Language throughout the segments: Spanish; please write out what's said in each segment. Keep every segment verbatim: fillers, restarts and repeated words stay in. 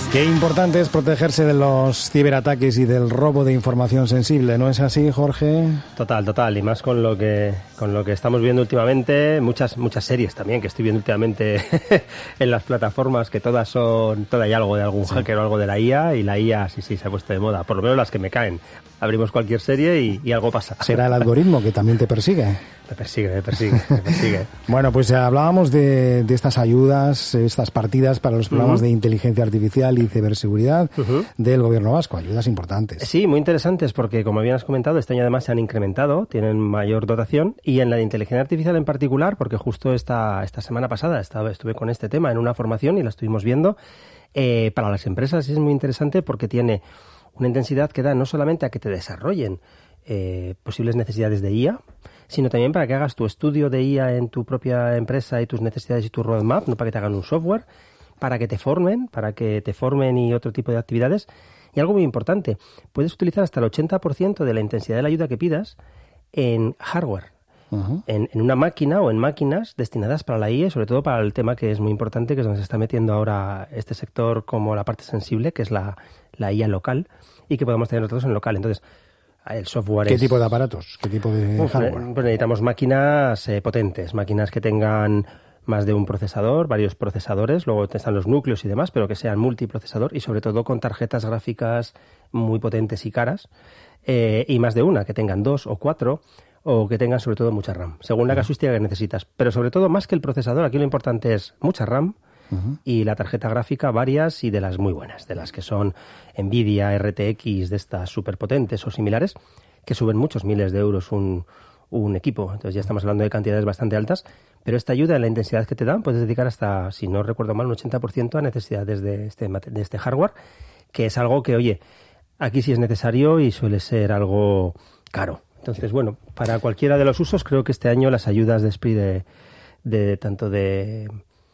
Qué importante es protegerse de los ciberataques y del robo de información sensible, ¿no es así, Jorge? Total, total, y más con lo que con lo que estamos viendo últimamente, muchas muchas series también que estoy viendo últimamente en las plataformas, que todas son, todas hay algo de algún sí. hacker o algo de la I A, y la I A sí, sí, se ha puesto de moda, por lo menos las que me caen. Abrimos cualquier serie y, y algo pasa. ¿Será el algoritmo que también te persigue? Me persigue, me persigue, me persigue. Bueno, pues hablábamos de, de estas ayudas, estas partidas para los programas uh-huh. de inteligencia artificial y ciberseguridad uh-huh. del gobierno vasco, ayudas importantes. Sí, muy interesantes, porque como bien has comentado, este año además se han incrementado, tienen mayor dotación, y en la de inteligencia artificial en particular, porque justo esta, esta semana pasada estaba, estuve con este tema en una formación y la estuvimos viendo, eh, para las empresas es muy interesante porque tiene una intensidad que da no solamente a que te desarrollen eh, posibles necesidades de I A, sino también para que hagas tu estudio de I A en tu propia empresa y tus necesidades y tu roadmap, no para que te hagan un software, para que te formen, para que te formen y otro tipo de actividades. Y algo muy importante, puedes utilizar hasta el ochenta por ciento de la intensidad de la ayuda que pidas en hardware, uh-huh. en, en una máquina o en máquinas destinadas para la I A, y sobre todo para el tema que es muy importante, que es donde se está metiendo ahora este sector como la parte sensible, que es la, la I A local, y que podemos tener nosotros en local. Entonces, el software ¿Qué es... tipo de aparatos? ¿Qué tipo de Uf, hardware? Pues necesitamos máquinas eh, potentes, máquinas que tengan más de un procesador, varios procesadores, luego están los núcleos y demás, pero que sean multiprocesador y sobre todo con tarjetas gráficas muy potentes y caras, eh, y más de una, que tengan dos o cuatro, o que tengan sobre todo mucha RAM, según la casuística que necesitas. Pero sobre todo, más que el procesador, aquí lo importante es mucha RAM, uh-huh. y la tarjeta gráfica varias y de las muy buenas, de las que son Nvidia, R T X, de estas superpotentes o similares, que suben muchos miles de euros un, un equipo. Entonces ya estamos hablando de cantidades bastante altas, pero esta ayuda en la intensidad que te dan puedes dedicar hasta, si no recuerdo mal, un ochenta por ciento a necesidades de este, de este hardware, que es algo que, oye, aquí sí es necesario y suele ser algo caro. Entonces, bueno, para cualquiera de los usos, creo que este año las ayudas de S P R I de, de tanto de...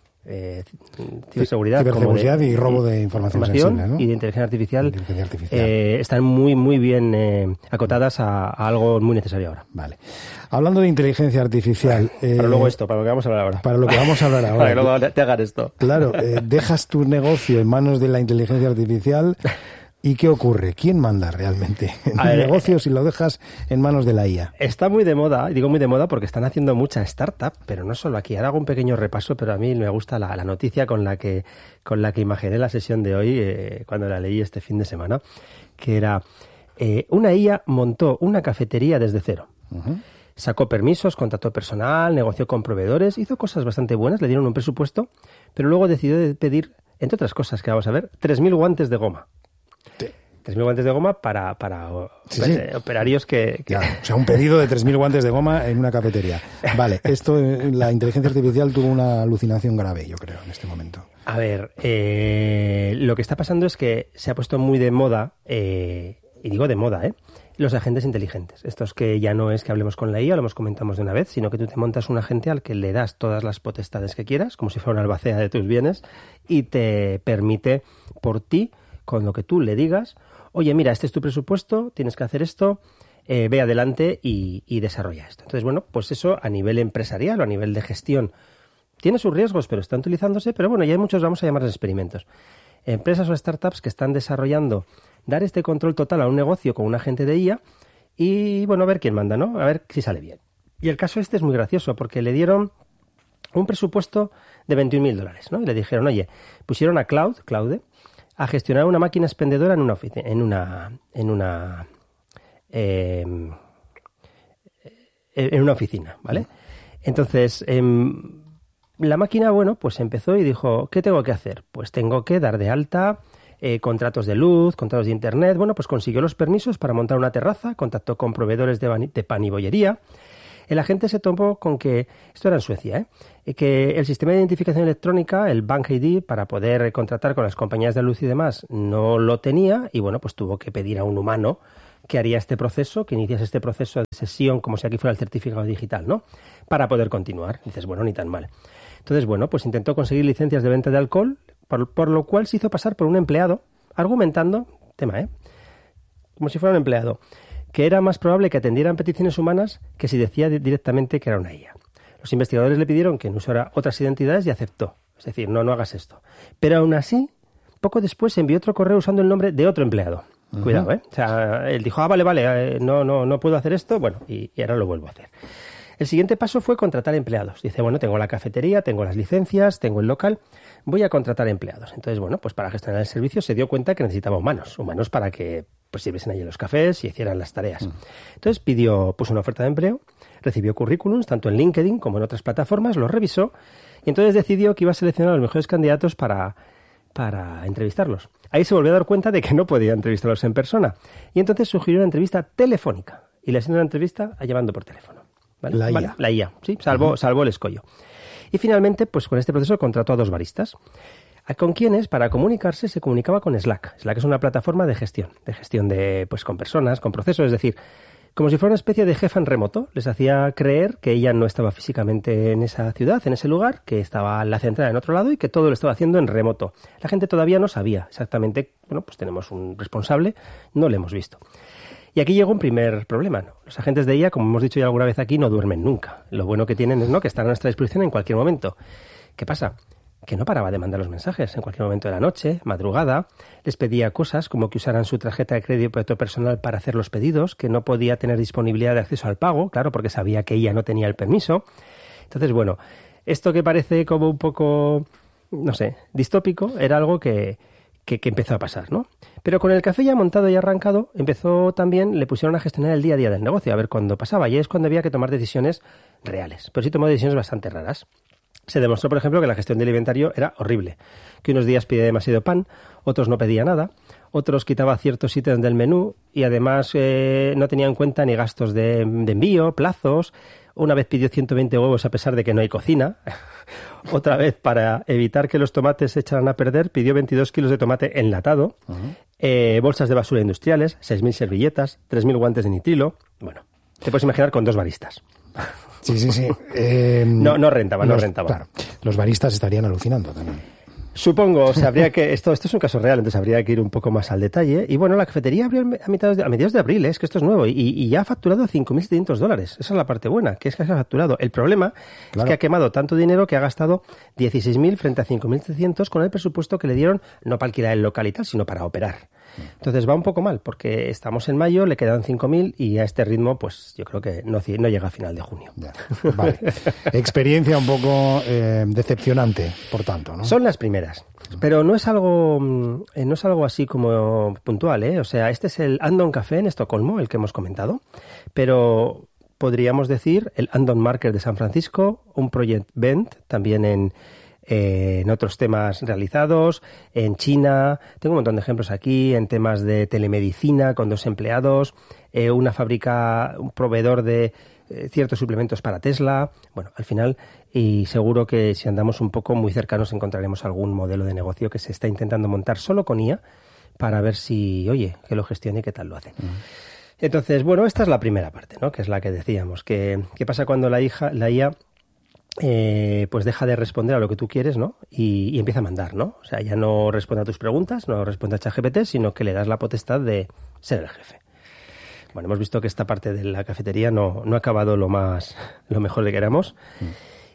Eh, ciberseguridad, ciberseguridad como de, y robo de información, información sensible, ¿no? Y de inteligencia artificial, inteligencia artificial. Eh, están muy muy bien eh, acotadas a, a algo muy necesario ahora. Vale. Hablando de inteligencia artificial, eh, para luego esto, para lo que vamos a hablar ahora. Para lo que vamos a hablar ahora. Para que luego te hagan esto. Claro, eh, dejas tu negocio en manos de la inteligencia artificial. ¿Y qué ocurre? ¿Quién manda realmente en el negocio si lo dejas en manos de la I A? Está muy de moda, y digo muy de moda porque están haciendo mucha startup, pero no solo aquí. Ahora hago un pequeño repaso, pero a mí me gusta la, la noticia con la que con la que imaginé la sesión de hoy, eh, cuando la leí este fin de semana, que era eh, una I A montó una cafetería desde cero. Uh-huh. Sacó permisos, contrató personal, negoció con proveedores, hizo cosas bastante buenas, le dieron un presupuesto, pero luego decidió pedir, entre otras cosas que vamos a ver, tres mil guantes de goma. tres mil guantes de goma para, para sí, oper- sí. operarios que... que... Claro, o sea, un pedido de tres mil guantes de goma en una cafetería. Vale, esto, la inteligencia artificial tuvo una alucinación grave, yo creo, en este momento. A ver, eh, lo que está pasando es que se ha puesto muy de moda, eh, y digo de moda, ¿eh? los agentes inteligentes. Estos que ya no es que hablemos con la I A, lo hemos comentado de una vez, sino que tú te montas un agente al que le das todas las potestades que quieras, como si fuera una albacea de tus bienes, y te permite por ti, con lo que tú le digas, oye, mira, este es tu presupuesto, tienes que hacer esto, eh, ve adelante y, y desarrolla esto. Entonces, bueno, pues eso a nivel empresarial o a nivel de gestión tiene sus riesgos, pero están utilizándose, pero bueno, ya hay muchos, vamos a llamarlos experimentos. Empresas o startups que están desarrollando dar este control total a un negocio con un agente de I A y, bueno, a ver quién manda, ¿no? A ver si sale bien. Y el caso este es muy gracioso porque le dieron un presupuesto de veintiún mil dólares, ¿no? Y le dijeron, oye, pusieron a Cloud, Claude, a gestionar una máquina expendedora en una oficina, en una, en una, eh, en una oficina, ¿vale? Entonces, eh, la máquina, bueno, pues empezó y dijo, ¿qué tengo que hacer? Pues tengo que dar de alta eh, contratos de luz, contratos de internet. Bueno, pues consiguió los permisos para montar una terraza, contactó con proveedores de, ban- de pan y bollería. El agente se tomó con que, esto era en Suecia, ¿eh? que el sistema de identificación electrónica, el Bank I D, para poder contratar con las compañías de luz y demás, no lo tenía y, bueno, pues tuvo que pedir a un humano que haría este proceso, que iniciase este proceso de sesión como si aquí fuera el certificado digital, ¿no? Para poder continuar. Dices, bueno, ni tan mal. Entonces, bueno, pues intentó conseguir licencias de venta de alcohol, por, por lo cual se hizo pasar por un empleado, argumentando, tema, ¿eh? Como si fuera un empleado, que era más probable que atendieran peticiones humanas que si decía directamente que era una I A. Los investigadores le pidieron que no usara otras identidades y aceptó. Es decir, no, no hagas esto. Pero aún así, poco después envió otro correo usando el nombre de otro empleado. Uh-huh. Cuidado, ¿eh? O sea, él dijo, ah, vale, vale, eh, no, no, no puedo hacer esto, bueno, y, y ahora lo vuelvo a hacer. El siguiente paso fue contratar empleados. Dice, bueno, tengo la cafetería, tengo las licencias, tengo el local, voy a contratar empleados. Entonces, bueno, pues para gestionar el servicio se dio cuenta que necesitaba humanos, humanos para que pues sirviesen allí los cafés y hicieran las tareas. Uh-huh. Entonces pidió, puso una oferta de empleo, recibió currículums, tanto en LinkedIn como en otras plataformas, los revisó y entonces decidió que iba a seleccionar a los mejores candidatos para, para entrevistarlos. Ahí se volvió a dar cuenta de que no podía entrevistarlos en persona y entonces sugirió una entrevista telefónica y le hacía una entrevista llamando por teléfono. ¿Vale? La I A. Vale, la I A, sí, salvo, uh-huh. salvo el escollo. Y finalmente, pues con este proceso contrató a dos baristas, con quienes, para comunicarse, se comunicaba con Slack. Slack es una plataforma de gestión, de gestión de, pues, con personas, con procesos, es decir, como si fuera una especie de jefa en remoto. Les hacía creer que ella no estaba físicamente en esa ciudad, en ese lugar, que estaba la central en otro lado y que todo lo estaba haciendo en remoto. La gente todavía no sabía exactamente, bueno, pues tenemos un responsable, no lo hemos visto. Y aquí llegó un primer problema, ¿no? Los agentes de I A, como hemos dicho ya alguna vez aquí, no duermen nunca. Lo bueno que tienen es, ¿no?, que están a nuestra disposición en cualquier momento. ¿Qué pasa? Que no paraba de mandar los mensajes en cualquier momento de la noche, madrugada. Les pedía cosas como que usaran su tarjeta de crédito personal para hacer los pedidos, que no podía tener disponibilidad de acceso al pago, claro, porque sabía que ella no tenía el permiso. Entonces, bueno, esto que parece como un poco, no sé, distópico, era algo que, que, que empezó a pasar, ¿no? Pero con el café ya montado y arrancado, empezó también, le pusieron a gestionar el día a día del negocio, a ver cuándo pasaba, y es cuando había que tomar decisiones reales. Pero sí tomó decisiones bastante raras. Se demostró, por ejemplo, que la gestión del inventario era horrible, que unos días pedía demasiado pan, otros no pedía nada, otros quitaba ciertos ítems del menú y además eh, no tenía en cuenta ni gastos de, de envío, plazos. Una vez pidió ciento veinte huevos a pesar de que no hay cocina. Otra vez, para evitar que los tomates se echaran a perder, pidió veintidós kilos de tomate enlatado, uh-huh. eh, bolsas de basura industriales, seis mil servilletas, tres mil guantes de nitrilo. Bueno, te puedes imaginar con dos baristas. Sí, sí, sí. Eh, no, no rentaba, los, no rentaba. Claro, los baristas estarían alucinando también. Supongo, o sea, habría que, esto, esto es un caso real, entonces habría que ir un poco más al detalle. Y bueno, la cafetería abrió a mediados de, a mediados de abril, ¿eh? Es que esto es nuevo, y, y ya ha facturado cinco mil setecientos dólares. Esa es la parte buena, que es que se ha facturado. El problema claro. es que ha quemado tanto dinero que ha gastado dieciséis mil frente a cinco mil setecientos con el presupuesto que le dieron, no para alquilar el local y tal, sino para operar. Entonces va un poco mal, porque estamos en mayo, le quedan cinco mil y a este ritmo, pues yo creo que no, no llega a final de junio. Ya. Vale. Experiencia un poco eh, decepcionante, por tanto, ¿no? Son las primeras. Pero no es algo eh, no es algo así como puntual, ¿eh? O sea, este es el Andon Café en Estocolmo, el que hemos comentado, pero podríamos decir el Andon Market de San Francisco, un Project Vent también en, eh, en otros temas realizados, en China, tengo un montón de ejemplos aquí, en temas de telemedicina con dos empleados, eh, una fábrica, un proveedor de eh, ciertos suplementos para Tesla. Bueno, al final, y seguro que si andamos un poco muy cercanos encontraremos algún modelo de negocio que se está intentando montar solo con I A para ver si, oye, que lo gestione y qué tal lo hace. Uh-huh. Entonces, bueno, esta es la primera parte, ¿no? Que es la que decíamos. Que, ¿qué pasa cuando la, hija, la I A eh, pues deja de responder a lo que tú quieres, ¿no? Y, y empieza a mandar, ¿no? O sea, ya no responde a tus preguntas, no responde a ChatGPT, sino que le das la potestad de ser el jefe. Bueno, hemos visto que esta parte de la cafetería no, no ha acabado lo más, lo mejor que queramos. Uh-huh.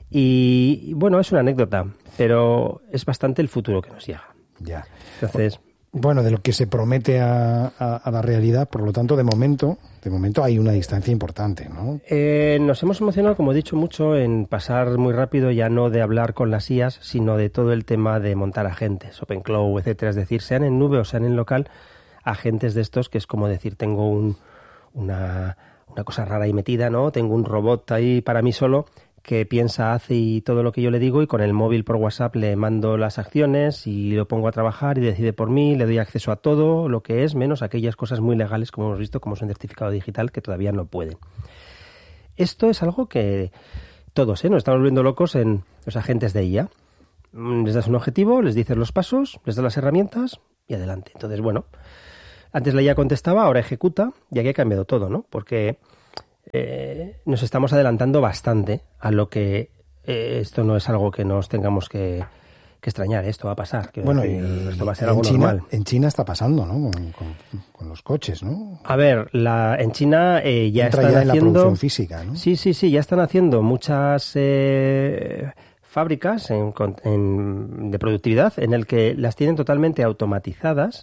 Y bueno, es una anécdota, pero es bastante el futuro que nos llega. Ya. Entonces, bueno, de lo que se promete a, a, a la realidad, por lo tanto, de momento, de momento hay una distancia importante, ¿no? Eh, nos hemos emocionado, como he dicho, mucho en pasar muy rápido, ya no de hablar con las I As, sino de todo el tema de montar agentes, OpenCloud, etcétera. Es decir, sean en nube o sean en local, agentes de estos que es como decir, tengo un, una, una cosa rara ahí metida, ¿no? Tengo un robot ahí para mí solo que piensa, hace y todo lo que yo le digo, y con el móvil por WhatsApp le mando las acciones y lo pongo a trabajar y decide por mí, le doy acceso a todo lo que es, menos aquellas cosas muy legales, como hemos visto, como es un certificado digital, que todavía no pueden. Esto es algo que todos, ¿eh? Nos estamos volviendo locos en los agentes de I A. Les das un objetivo, les dices los pasos, les das las herramientas y adelante. Entonces, bueno, antes la I A contestaba, ahora ejecuta, y aquí ha cambiado todo, ¿no? Porque Eh, nos estamos adelantando bastante a lo que eh, esto no es algo que nos tengamos que, que extrañar, esto va a pasar. Bueno, decir, y, esto va a ser en algo China, normal. En China está pasando, ¿no? Con, con, con los coches, ¿no? A ver, la, en China eh, ya Entra están ya haciendo... en la producción física, ¿no? Sí, sí, sí, ya están haciendo muchas eh, fábricas en, en, de productividad en el que las tienen totalmente automatizadas.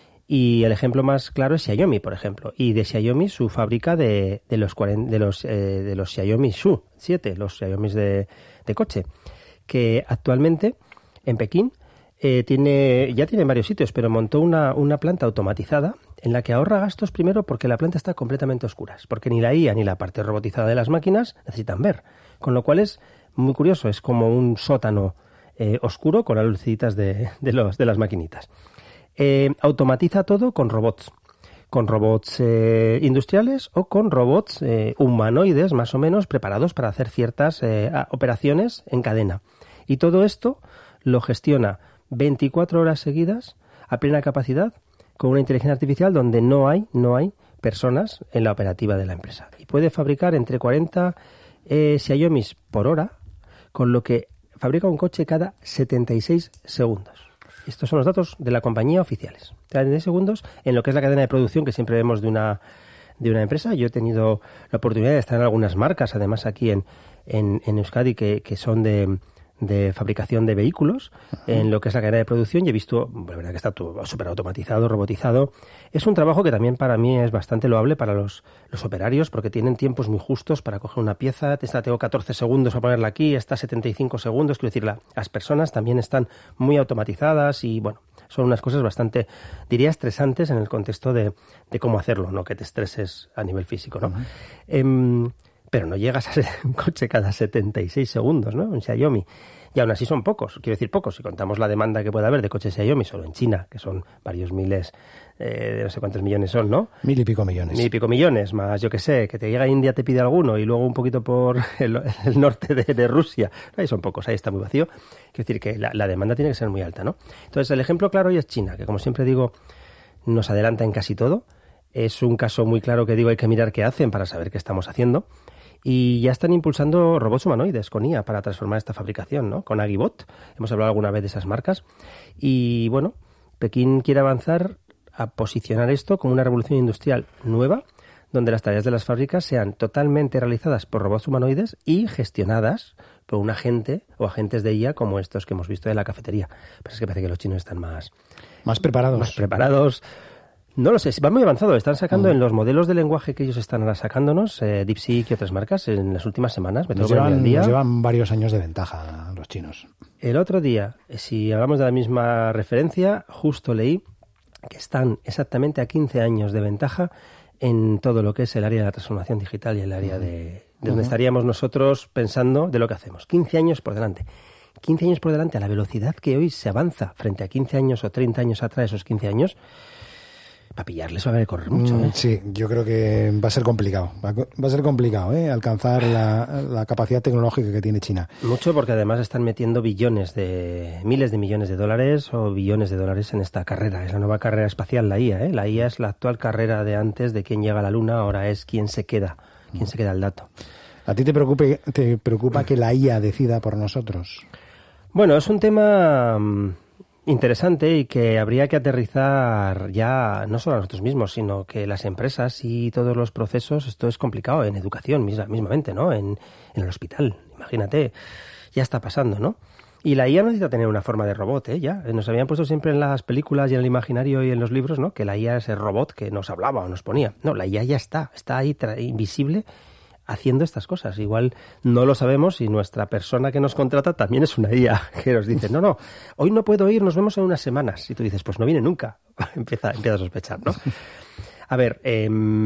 Y el ejemplo más claro es Xiaomi, por ejemplo. Y de Xiaomi su fábrica de, de los de los eh, de los Xiaomi Su siete, los Xiaomi de, de coche, que actualmente en Pekín eh, tiene ya tiene varios sitios, pero montó una, una planta automatizada en la que ahorra gastos primero porque la planta está completamente a oscuras, porque ni la I A ni la parte robotizada de las máquinas necesitan ver. Con lo cual es muy curioso, es como un sótano eh, oscuro con las lucecitas de, de, los, de las maquinitas. Eh, automatiza todo con robots, con robots eh, industriales o con robots eh, humanoides más o menos preparados para hacer ciertas eh, operaciones en cadena. Y todo esto lo gestiona veinticuatro horas seguidas a plena capacidad con una inteligencia artificial donde no hay, no hay personas en la operativa de la empresa. Y puede fabricar entre cuarenta eh, Xiaomis por hora, con lo que fabrica un coche cada setenta y seis segundos. Estos son los datos de la compañía oficiales. setenta segundos en lo que es la cadena de producción que siempre vemos de una de una empresa. Yo he tenido la oportunidad de estar en algunas marcas, además aquí en, en, en Euskadi, que, que son de, de fabricación de vehículos, uh-huh. en lo que es la cadena de producción, y he visto, la verdad que está todo súper automatizado, robotizado. Es un trabajo que también para mí es bastante loable para los, los operarios, porque tienen tiempos muy justos para coger una pieza. Esta tengo catorce segundos para ponerla aquí, esta setenta y cinco segundos. Quiero decir, la, las personas también están muy automatizadas y, bueno, son unas cosas bastante, diría, estresantes en el contexto de, de cómo hacerlo, no que te estreses a nivel físico, ¿no? Uh-huh. Eh, pero no llegas a ser un coche cada setenta y seis segundos, ¿no? Un Xiaomi. Y aún así son pocos, quiero decir pocos, si contamos la demanda que puede haber de coches Xiaomi solo en China, que son varios miles, eh, de no sé cuántos millones son, ¿no? Mil y pico millones. Mil y pico millones, más yo que sé, que te llega a India, te pide alguno, y luego un poquito por el, el norte de, de Rusia. Ahí son pocos, ahí está muy vacío. Quiero decir que la, la demanda tiene que ser muy alta, ¿no? Entonces el ejemplo claro hoy es China, que como siempre digo, nos adelanta en casi todo. Es un caso muy claro que digo, hay que mirar qué hacen para saber qué estamos haciendo. Y ya están impulsando robots humanoides con I A para transformar esta fabricación, ¿no? Con Agibot, hemos hablado alguna vez de esas marcas. Y bueno, Pekín quiere avanzar a posicionar esto como una revolución industrial nueva, donde las tareas de las fábricas sean totalmente realizadas por robots humanoides y gestionadas por un agente o agentes de I A como estos que hemos visto en la cafetería. Pero es que parece que los chinos están más... Más preparados. Más preparados... No lo sé, van muy avanzado. Están sacando mm. en los modelos de lenguaje que ellos están ahora sacándonos, eh, DeepSeek y otras marcas, en las últimas semanas. Me nos, llevan, día. nos llevan varios años de ventaja los chinos. El otro día, si hablamos de la misma referencia, justo leí que están exactamente a quince años de ventaja en todo lo que es el área de la transformación digital y el área de, de donde uh-huh. estaríamos nosotros pensando de lo que hacemos. quince años por delante. quince años por delante, a la velocidad que hoy se avanza frente a quince años o treinta años atrás, esos quince años... Para pillarles va a haber que correr mucho, ¿eh? Sí, yo creo que va a ser complicado. Va a ser complicado, ¿eh? Alcanzar la, la capacidad tecnológica que tiene China. Mucho, porque además están metiendo billones de... miles de millones de dólares o billones de dólares en esta carrera. Es la nueva carrera espacial, la I A, ¿eh? La I A es la actual carrera de antes de quién llega a la Luna, ahora es quién se queda, quién se queda el dato. ¿A ti te preocupe, te preocupa que la I A decida por nosotros? Bueno, es un tema... interesante y que habría que aterrizar ya no solo a nosotros mismos, sino que las empresas y todos los procesos. Esto es complicado en educación misma, mismamente, ¿no? En, en el hospital, imagínate, ya está pasando, ¿no? Y la I A no necesita tener una forma de robot, ¿eh? Ya nos habían puesto siempre en las películas y en el imaginario y en los libros, ¿no? Que la I A es el robot que nos hablaba o nos ponía. No, la I A ya está, está ahí tra- invisible, haciendo estas cosas. Igual no lo sabemos y nuestra persona que nos contrata también es una I A que nos dice, no, no, hoy no puedo ir, nos vemos en unas semanas. Y tú dices, pues no viene nunca. empieza, empieza a sospechar, ¿no? A ver, eh,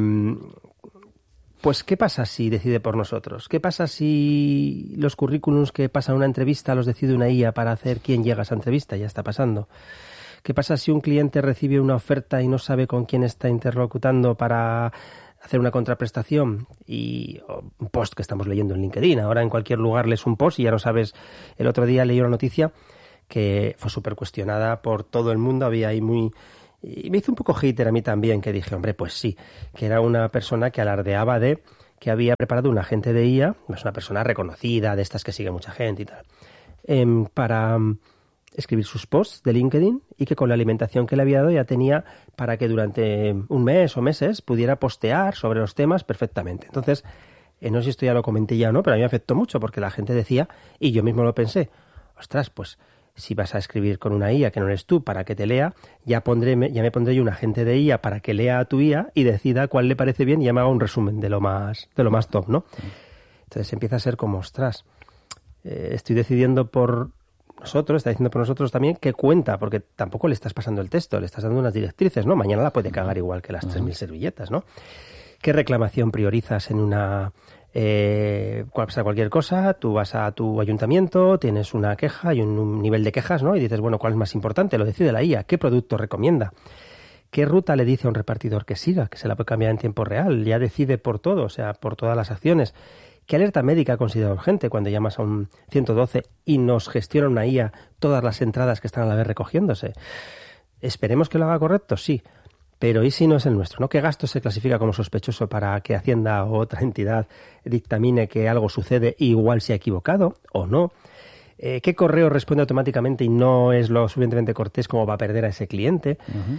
pues ¿qué pasa si decide por nosotros? ¿Qué pasa si los currículums que pasan una entrevista los decide una I A para hacer quién llega a esa entrevista? Ya está pasando. ¿Qué pasa si un cliente recibe una oferta y no sabe con quién está interlocutando para hacer una contraprestación? Y un post que estamos leyendo en LinkedIn, ahora en cualquier lugar lees un post y ya no sabes. El otro día leí una noticia que fue súper cuestionada por todo el mundo, había ahí muy... Y me hizo un poco hater a mí también, que dije, hombre, pues sí, que era una persona que alardeaba de que había preparado un agente de I A, es una persona reconocida, de estas que sigue mucha gente y tal, eh, para escribir sus posts de LinkedIn, y que con la alimentación que le había dado ya tenía para que durante un mes o meses pudiera postear sobre los temas perfectamente. Entonces, eh, no sé si esto ya lo comenté ya o no, pero a mí me afectó mucho porque la gente decía, y yo mismo lo pensé, ostras, pues si vas a escribir con una I A que no eres tú para que te lea, ya pondré ya me pondré yo un agente de I A para que lea a tu I A y decida cuál le parece bien y ya me haga un resumen de lo más, de lo más top, ¿no? Entonces empieza a ser como, ostras, eh, estoy decidiendo por nosotros, está diciendo por nosotros también qué cuenta, porque tampoco le estás pasando el texto, le estás dando unas directrices, ¿no? Mañana la puede cagar igual que las tres mil servilletas, ¿no? ¿Qué reclamación priorizas en una... Eh, pasa cualquier cosa, tú vas a tu ayuntamiento, tienes una queja y un, un nivel de quejas, ¿no? Y dices, bueno, ¿cuál es más importante? Lo decide la I A. ¿Qué producto recomienda? ¿Qué ruta le dice a un repartidor que siga? Que se la puede cambiar en tiempo real. Ya decide por todo, o sea, por todas las acciones. ¿Qué alerta médica considera urgente cuando llamas a un ciento doce y nos gestiona una I A todas las entradas que están a la vez recogiéndose? ¿Esperemos que lo haga correcto? Sí. Pero ¿y si no es el nuestro? ¿No? ¿Qué gasto se clasifica como sospechoso para que Hacienda o otra entidad dictamine que algo sucede y igual se ha equivocado o no? Eh, ¿Qué correo responde automáticamente y no es lo suficientemente cortés como va a perder a ese cliente? Uh-huh.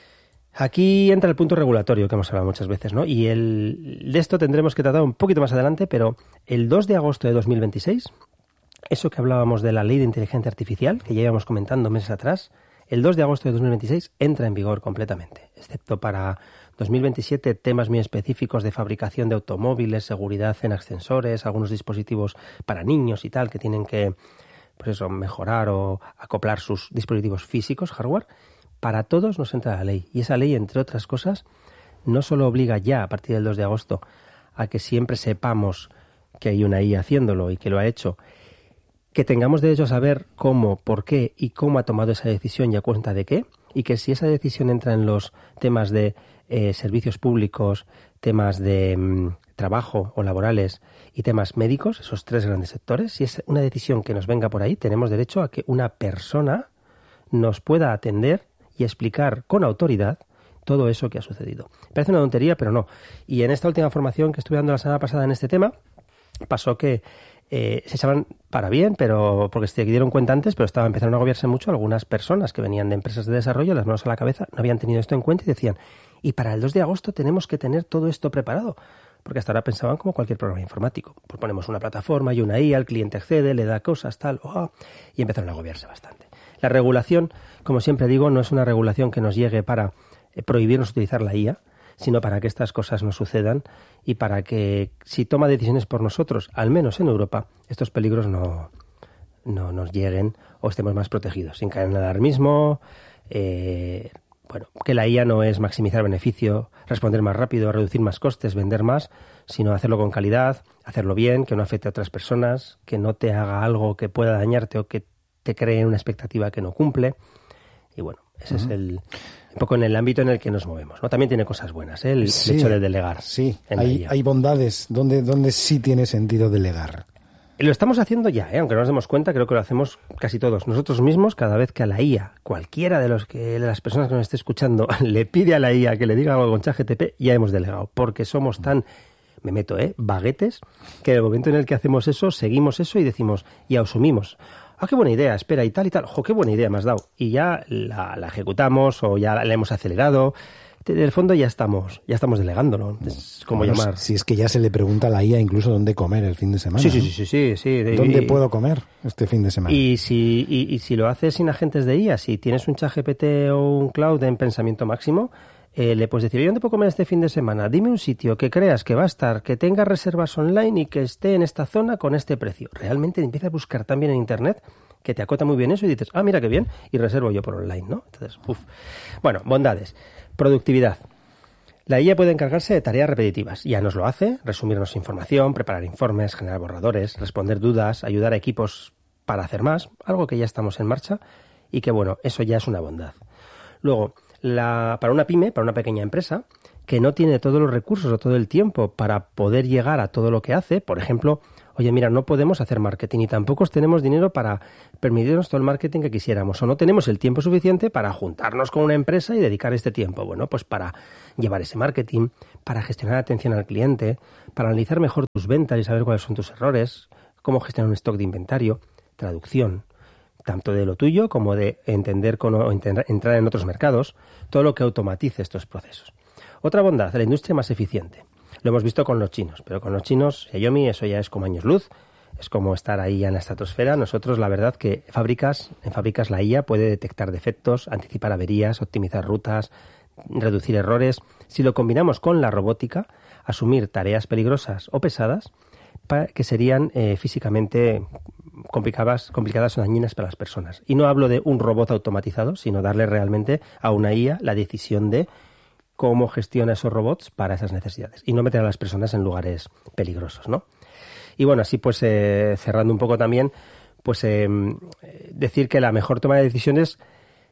Aquí entra el punto regulatorio que hemos hablado muchas veces, ¿no? Y el, de esto tendremos que tratar un poquito más adelante, pero el dos de agosto de dos mil veintiséis, eso que hablábamos de la ley de inteligencia artificial, que ya íbamos comentando meses atrás, el dos de agosto de dos mil veintiséis entra en vigor completamente, excepto para dos mil veintisiete temas muy específicos de fabricación de automóviles, seguridad en ascensores, algunos dispositivos para niños y tal, que tienen que, pues eso, mejorar o acoplar sus dispositivos físicos, hardware. Para todos nos entra la ley. Y esa ley, entre otras cosas, no solo obliga ya, a partir del dos de agosto, a que siempre sepamos que hay una I A haciéndolo y que lo ha hecho, que tengamos derecho a saber cómo, por qué y cómo ha tomado esa decisión y a cuenta de qué, y que si esa decisión entra en los temas de eh, servicios públicos, temas de mm, trabajo o laborales y temas médicos, esos tres grandes sectores, si es una decisión que nos venga por ahí, tenemos derecho a que una persona nos pueda atender y explicar con autoridad todo eso que ha sucedido. Parece una tontería, pero no. Y en esta última formación que estuve dando la semana pasada en este tema, pasó que Eh, se echaban para bien, pero porque se dieron cuenta antes, pero estaba empezaron a agobiarse mucho algunas personas que venían de empresas de desarrollo, las manos a la cabeza, no habían tenido esto en cuenta y decían, y para el dos de agosto tenemos que tener todo esto preparado, porque hasta ahora pensaban como cualquier programa informático, pues ponemos una plataforma y una I A, el cliente accede, le da cosas, tal, oh, y empezaron a agobiarse bastante. La regulación, como siempre digo, no es una regulación que nos llegue para eh, prohibirnos utilizar la I A, sino para que estas cosas no sucedan y para que, si toma decisiones por nosotros, al menos en Europa, estos peligros no, no nos lleguen o estemos más protegidos, sin caer en el alarmismo, eh, bueno, que la I A no es maximizar beneficio, responder más rápido, reducir más costes, vender más, sino hacerlo con calidad, hacerlo bien, que no afecte a otras personas, que no te haga algo que pueda dañarte o que te cree una expectativa que no cumple. Y bueno, ese uh-huh. es el... un poco en el ámbito en el que nos movemos, ¿no? También tiene cosas buenas, ¿eh? El, sí, el hecho de delegar. Sí, hay, hay bondades donde, donde sí tiene sentido delegar. Lo estamos haciendo ya, ¿eh? Aunque no nos demos cuenta, creo que lo hacemos casi todos. Nosotros mismos, cada vez que a la I A, cualquiera de los que de las personas que nos esté escuchando, le pide a la I A que le diga algo con ChatGPT, ya hemos delegado. Porque somos tan, me meto, ¿eh? baguetes, que en el momento en el que hacemos eso, seguimos eso y decimos, y asumimos. Ah, qué buena idea, espera, y tal y tal. ¡Jo, qué buena idea me has dado! Y ya la, la ejecutamos o ya la hemos acelerado. En el fondo ya estamos ya estamos delegando, ¿no? Es como bueno, llamar. Si es que ya se le pregunta a la I A incluso dónde comer el fin de semana. Sí, sí, sí, sí, sí, sí. ¿Dónde y, puedo comer este fin de semana? Y si, y, y si lo haces sin agentes de I A, si tienes un ChatGPT o un cloud en pensamiento máximo, eh, le puedes decir, ¿dónde puedo comer este fin de semana? Dime un sitio que creas que va a estar, que tenga reservas online y que esté en esta zona con este precio. Realmente empieza a buscar también en Internet, que te acota muy bien eso y dices, ah, mira qué bien, y reservo yo por online, ¿no? Entonces, uff. Bueno, bondades. Productividad. La I A puede encargarse de tareas repetitivas. Ya nos lo hace, resumirnos información, preparar informes, generar borradores, responder dudas, ayudar a equipos para hacer más, algo que ya estamos en marcha y que, bueno, eso ya es una bondad. Luego, la, para una pyme, para una pequeña empresa, que no tiene todos los recursos o todo el tiempo para poder llegar a todo lo que hace, por ejemplo, oye, mira, no podemos hacer marketing y tampoco tenemos dinero para permitirnos todo el marketing que quisiéramos o no tenemos el tiempo suficiente para juntarnos con una empresa y dedicar este tiempo. Bueno, pues para llevar ese marketing, para gestionar la atención al cliente, para analizar mejor tus ventas y saber cuáles son tus errores, cómo gestionar un stock de inventario, traducción, tanto de lo tuyo como de entender con, o entrar en otros mercados, todo lo que automatice estos procesos. Otra bondad, la industria más eficiente. Lo hemos visto con los chinos, pero con los chinos, Xiaomi, eso ya es como años luz. Es como estar ahí en la estratosfera. Nosotros, la verdad, que fábricas, en fábricas la I A puede detectar defectos, anticipar averías, optimizar rutas, reducir errores. Si lo combinamos con la robótica, asumir tareas peligrosas o pesadas que serían eh, físicamente complicadas, complicadas o dañinas para las personas. Y no hablo de un robot automatizado, sino darle realmente a una I A la decisión de cómo gestiona esos robots para esas necesidades y no meter a las personas en lugares peligrosos, ¿no? Y bueno, así pues eh, cerrando un poco también, pues eh, decir que la mejor toma de decisiones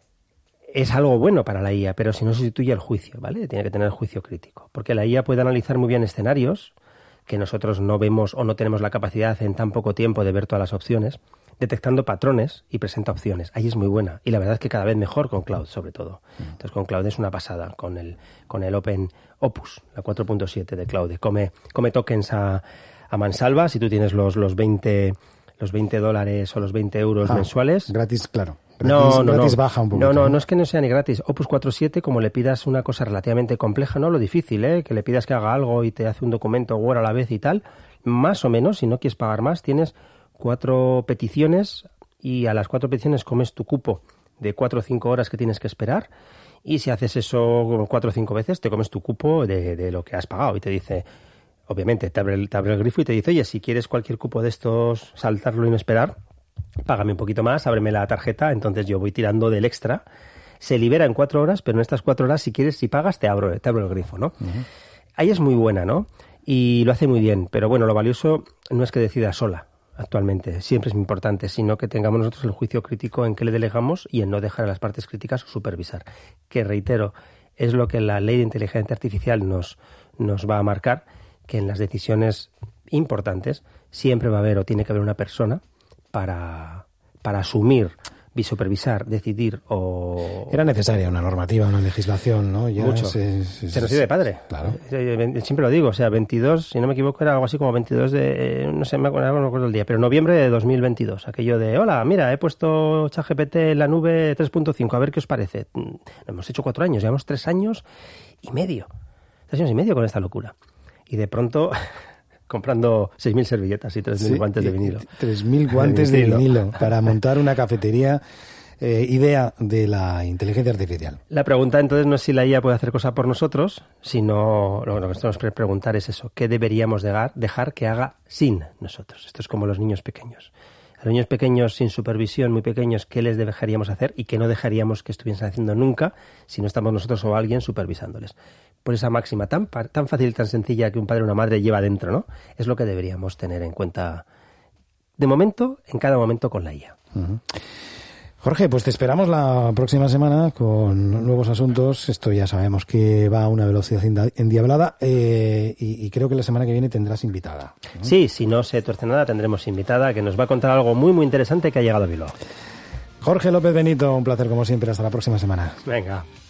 es algo bueno para la I A, pero si no sustituye el juicio, ¿vale? Tiene que tener el juicio crítico, porque la I A puede analizar muy bien escenarios que nosotros no vemos o no tenemos la capacidad en tan poco tiempo de ver todas las opciones, detectando patrones y presenta opciones. Ahí es muy buena y la verdad es que cada vez mejor con Cloud, sobre todo. Entonces con Cloud es una pasada, con el con el Open Opus, la cuatro punto siete de Cloud. Come, come tokens a, a mansalva si tú tienes los, los veinte los veinte dólares o los veinte euros ah, mensuales. Gratis, claro. Gratis, no, no, gratis no. baja un poquito. No, no, no es que no sea ni gratis. Opus cuatro punto siete, como le pidas una cosa relativamente compleja, no lo difícil, ¿eh? Que le pidas que haga algo y te hace un documento Word a la vez y tal, más o menos, si no quieres pagar más, tienes cuatro peticiones y a las cuatro peticiones comes tu cupo de cuatro o cinco horas que tienes que esperar y si haces eso cuatro o cinco veces, te comes tu cupo de, de lo que has pagado y te dice, obviamente, te abre, el, te abre el grifo y te dice, oye, si quieres cualquier cupo de estos, saltarlo y no esperar, págame un poquito más, ábreme la tarjeta, entonces yo voy tirando del extra. Se libera en cuatro horas, pero en estas cuatro horas, si quieres, si pagas, te abro, te abro el grifo, ¿no? Uh-huh. Ahí es muy buena, ¿no? Y lo hace muy bien, pero bueno, lo valioso no es que decida sola actualmente, siempre es muy importante, sino que tengamos nosotros el juicio crítico en qué le delegamos y en no dejar a las partes críticas supervisar, que reitero, es lo que la ley de inteligencia artificial nos, nos va a marcar, que en las decisiones importantes siempre va a haber o tiene que haber una persona para, para asumir, supervisar, decidir o... Era necesaria una normativa, una legislación, ¿no? Ya Mucho. Se, se, se nos dio de padre. Claro. Siempre lo digo, o sea, veintidós, si no me equivoco, era algo así como veintidós de... No sé, me acuerdo, no me acuerdo el día, pero noviembre de dos mil veintidós. Aquello de, hola, mira, he puesto ChatGPT en la nube tres punto cinco, a ver qué os parece. Hemos hecho cuatro años, llevamos tres años y medio. Tres años y medio con esta locura. Y de pronto... comprando seis mil servilletas y tres mil sí, guantes de vinilo. tres mil guantes de vinilo. de vinilo para montar una cafetería, eh, idea de la inteligencia artificial. La pregunta entonces no es si la I A puede hacer cosa por nosotros, sino lo que nos tenemos que preguntar es eso, ¿qué deberíamos dejar, dejar que haga sin nosotros? Esto es como los niños pequeños. A los niños pequeños sin supervisión, muy pequeños, ¿qué les dejaríamos hacer y qué no dejaríamos que estuviesen haciendo nunca si no estamos nosotros o alguien supervisándoles? Por esa máxima tan, tan fácil y tan sencilla que un padre o una madre lleva dentro, ¿no? Es lo que deberíamos tener en cuenta de momento, en cada momento con la I A. Uh-huh. Jorge, pues te esperamos la próxima semana con nuevos asuntos. Esto ya sabemos que va a una velocidad endiablada eh, y, y creo que la semana que viene tendrás invitada, ¿no? Sí, si no se tuerce nada, tendremos invitada que nos va a contar algo muy, muy interesante que ha llegado a Bilbao. Jorge López Benito, un placer como siempre. Hasta la próxima semana. Venga.